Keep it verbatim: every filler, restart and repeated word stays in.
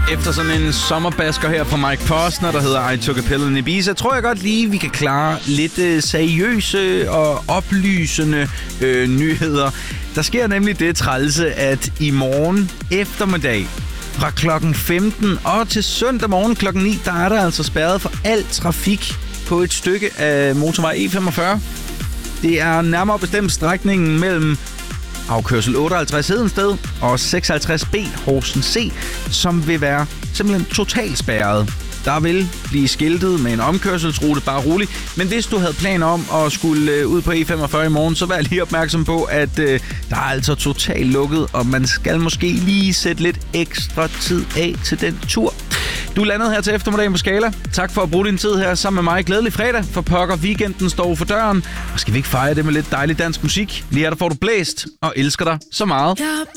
Efter sådan en sommerbasker her fra Mike Posner, der hedder I Took a Pill in Ibiza, tror jeg godt lige, vi kan klare lidt øh, seriøse og oplysende øh, nyheder. Der sker nemlig det trælse, at i morgen eftermiddag fra klokken femten og til søndag morgen klokken ni, der er der altså spærret for al trafik på et stykke af motorvej E femogfyrre. Det er nærmere bestemt strækningen mellem afkørsel otteoghalvtreds Hedensted og seksoghalvtreds B Horsens C, som vil være simpelthen totalt spærret. Der vil blive skiltet med en omkørselsrute, bare rolig. Men hvis du havde planer om at skulle øh, ud på E femogfyrre i morgen, så vær lige opmærksom på, at øh, der er altså totalt lukket, og man skal måske lige sætte lidt ekstra tid af til den tur. Du er landet her til eftermiddagen på Skala. Tak for at bruge din tid her sammen med mig. Glædelig fredag, for pokker, weekenden står for døren. Og skal vi ikke fejre det med lidt dejlig dansk musik? Lige her der får du blæst og elsker dig så meget.